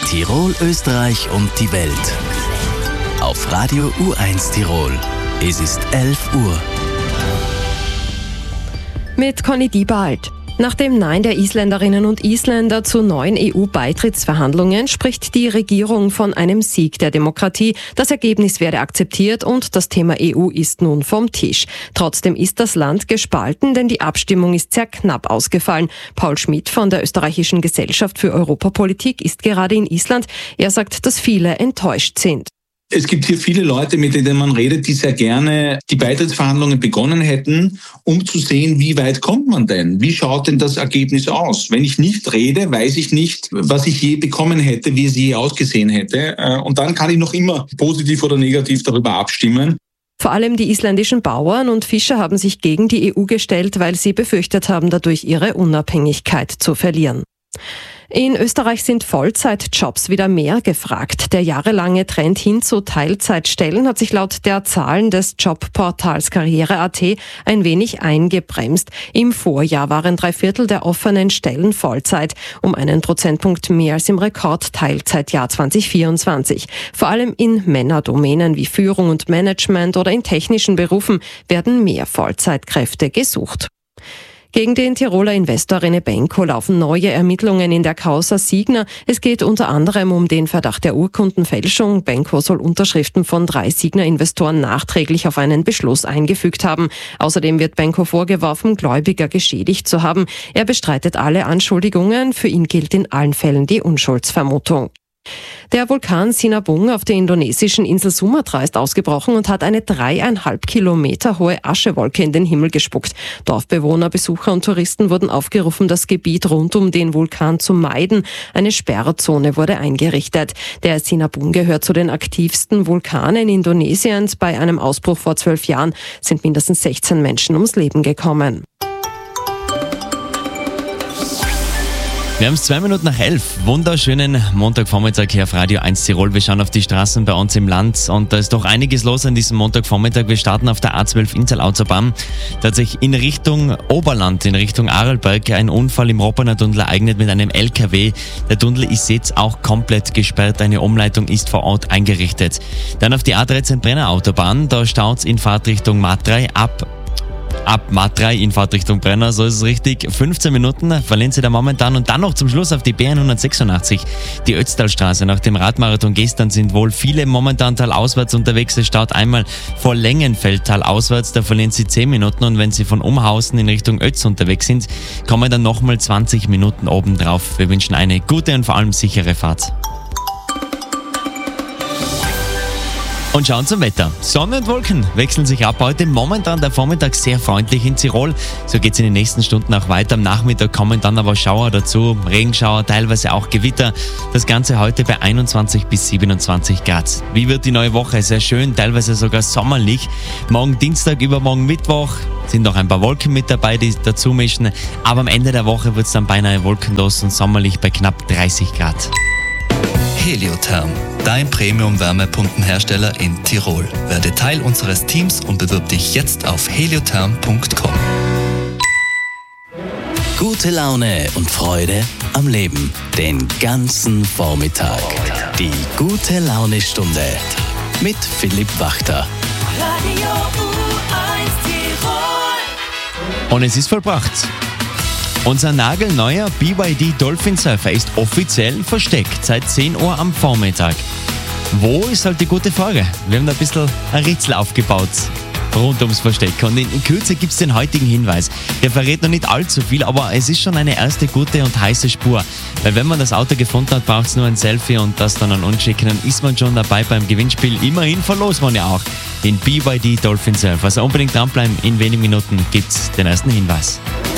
Tirol, Österreich und die Welt. Auf Radio U1 Tirol. Es ist 11 Uhr. Mit Conny Diebald. Nach dem Nein der Isländerinnen und Isländer zu neuen EU-Beitrittsverhandlungen spricht die Regierung von einem Sieg der Demokratie. Das Ergebnis werde akzeptiert und das Thema EU ist nun vom Tisch. Trotzdem ist das Land gespalten, denn die Abstimmung ist sehr knapp ausgefallen. Paul Schmidt von der Österreichischen Gesellschaft für Europapolitik ist gerade in Island. Er sagt, dass viele enttäuscht sind. Es gibt hier viele Leute, mit denen man redet, die sehr gerne die Beitrittsverhandlungen begonnen hätten, um zu sehen, wie weit kommt man denn? Wie schaut denn das Ergebnis aus? Wenn ich nicht rede, weiß ich nicht, was ich je bekommen hätte, wie es je ausgesehen hätte. Und dann kann ich noch immer positiv oder negativ darüber abstimmen. Vor allem die isländischen Bauern und Fischer haben sich gegen die EU gestellt, weil sie befürchtet haben, dadurch ihre Unabhängigkeit zu verlieren. In Österreich sind Vollzeitjobs wieder mehr gefragt. Der jahrelange Trend hin zu Teilzeitstellen hat sich laut der Zahlen des Jobportals Karriere.at ein wenig eingebremst. Im Vorjahr waren 3/4 der offenen Stellen Vollzeit, um einen Prozentpunkt mehr als im Rekord-Teilzeitjahr 2024. Vor allem in Männerdomänen wie Führung und Management oder in technischen Berufen werden mehr Vollzeitkräfte gesucht. Gegen den Tiroler Investor René Benko laufen neue Ermittlungen in der Causa Signa. Es geht unter anderem um den Verdacht der Urkundenfälschung. Benko soll Unterschriften von 3 Signa-Investoren nachträglich auf einen Beschluss eingefügt haben. Außerdem wird Benko vorgeworfen, Gläubiger geschädigt zu haben. Er bestreitet alle Anschuldigungen. Für ihn gilt in allen Fällen die Unschuldsvermutung. Der Vulkan Sinabung auf der indonesischen Insel Sumatra ist ausgebrochen und hat eine 3,5 Kilometer hohe Aschewolke in den Himmel gespuckt. Dorfbewohner, Besucher und Touristen wurden aufgerufen, das Gebiet rund um den Vulkan zu meiden. Eine Sperrzone wurde eingerichtet. Der Sinabung gehört zu den aktivsten Vulkanen Indonesiens. Bei einem Ausbruch vor 12 Jahren sind mindestens 16 Menschen ums Leben gekommen. Wir haben es 2 Minuten nach 11. Wunderschönen Montagvormittag hier auf Radio 1 Tirol. Wir schauen auf die Straßen bei uns im Land und da ist doch einiges los an diesem Montagvormittag. Wir starten auf der A12 Inntal-Autobahn. Da hat sich in Richtung Oberland, in Richtung Arlberg, ein Unfall im Roppener Tunnel ereignet mit einem LKW. Der Tunnel ist jetzt auch komplett gesperrt. Eine Umleitung ist vor Ort eingerichtet. Dann auf die A13 Brenner Autobahn. Da staut es in Fahrtrichtung Matrei ab Matrei in Fahrtrichtung Brenner, so ist es richtig. 15 Minuten verlieren sie da momentan und dann noch zum Schluss auf die B186, die Ötztalstraße. Nach dem Radmarathon gestern sind wohl viele momentan talauswärts unterwegs. Es staut einmal vor Längenfeld talauswärts, da verlieren sie 10 Minuten und wenn sie von Umhausen in Richtung Ötz unterwegs sind, kommen dann nochmal 20 Minuten obendrauf. Wir wünschen eine gute und vor allem sichere Fahrt. Und schauen zum Wetter. Sonne und Wolken wechseln sich ab. Heute momentan der Vormittag sehr freundlich in Tirol. So geht es in den nächsten Stunden auch weiter. Am Nachmittag kommen dann aber Schauer dazu, Regenschauer, teilweise auch Gewitter. Das Ganze heute bei 21 bis 27 Grad. Wie wird die neue Woche? Sehr schön, teilweise sogar sommerlich. Morgen Dienstag, übermorgen Mittwoch sind noch ein paar Wolken mit dabei, die dazu mischen. Aber am Ende der Woche wird es dann beinahe wolkenlos und sommerlich bei knapp 30 Grad. Heliotherm, dein Premium-Wärmepumpenhersteller in Tirol. Werde Teil unseres Teams und bewirb dich jetzt auf heliotherm.com. Gute Laune und Freude am Leben. Den ganzen Vormittag. Die Gute-Laune-Stunde mit Philipp Wachter. Radio U1 Tirol. Und es ist vollbracht. Unser nagelneuer BYD Dolphin Surfer ist offiziell versteckt seit 10 Uhr am Vormittag. Wo ist halt die gute Frage? Wir haben da ein bisschen ein Rätsel aufgebaut rund ums Versteck. Und in Kürze gibt es den heutigen Hinweis. Der verrät noch nicht allzu viel, aber es ist schon eine erste gute und heiße Spur. Weil wenn man das Auto gefunden hat, braucht es nur ein Selfie und das dann an uns schicken. Dann ist man schon dabei beim Gewinnspiel. Immerhin verlost man ja auch den BYD Dolphin Surfer. Also unbedingt dranbleiben. In wenigen Minuten gibt es den ersten Hinweis.